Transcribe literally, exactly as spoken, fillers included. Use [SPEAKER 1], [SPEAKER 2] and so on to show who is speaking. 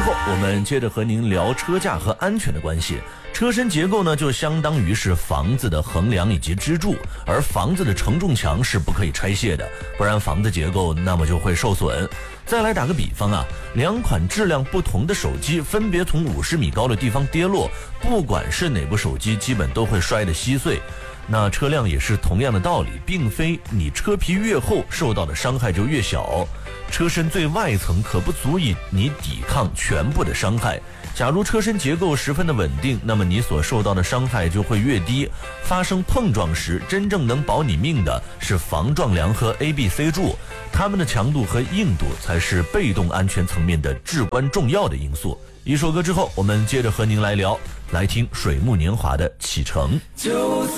[SPEAKER 1] 后，我们接着和您聊车架和安全的关系。车身结构呢，就相当于是房子的横梁以及支柱，而房子的承重墙是不可以拆卸的，不然房子结构那么就会受损。再来打个比方啊，两款质量不同的手机分别从五十米高的地方跌落，不管是哪部手机，基本都会摔得稀碎。那车辆也是同样的道理，并非你车皮越厚受到的伤害就越小，车身最外层可不足以你抵抗全部的伤害。假如车身结构十分的稳定，那么你所受到的伤害就会越低。发生碰撞时，真正能保你命的是防撞梁和 A B C 柱，它们的强度和硬度才是被动安全层面的至关重要的因素。一首歌之后，我们接着和您来聊，来听水木年华的启程。就在